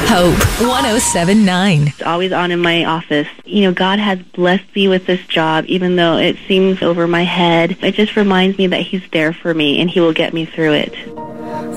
Hope 107.9. It's always on in my office. You know, God has blessed me with this job, even though it seems over my head. It just reminds me that He's there for me and He will get me through it.